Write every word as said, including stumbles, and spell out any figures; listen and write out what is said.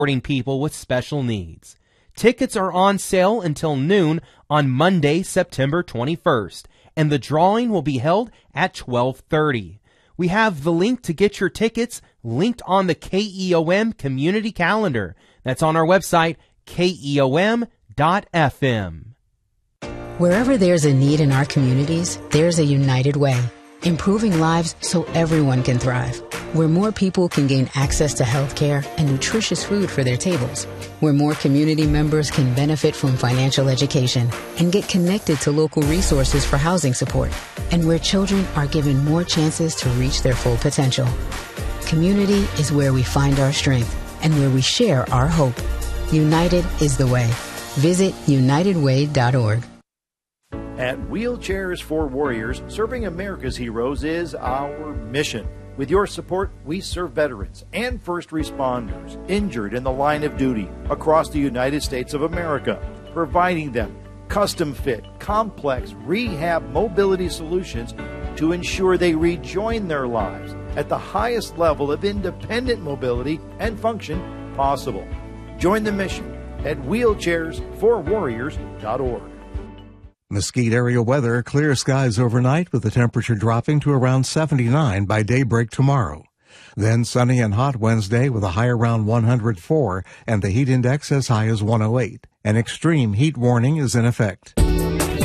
supporting people with special needs. Tickets are on sale until noon on Monday, September twenty-first, and the drawing will be held at twelve thirty. We have the link to get your tickets linked on the K E O M community calendar. That's on our website, K E O M dot F M. Wherever there's a need in our communities, there's a United Way, improving lives so everyone can thrive. Where more people can gain access to health care and nutritious food for their tables. Where more community members can benefit from financial education and get connected to local resources for housing support. And where children are given more chances to reach their full potential. Community is where we find our strength and where we share our hope. United is the way. Visit united way dot org. At Wheelchairs for Warriors, serving America's heroes is our mission. With your support, we serve veterans and first responders injured in the line of duty across the United States of America, providing them custom-fit, complex rehab mobility solutions to ensure they rejoin their lives at the highest level of independent mobility and function possible. Join the mission at wheelchairs for warriors dot org. Mesquite area weather, clear skies overnight with the temperature dropping to around seventy-nine by daybreak tomorrow. Then sunny and hot Wednesday with a high around one hundred four and the heat index as high as one oh eight. An extreme heat warning is in effect.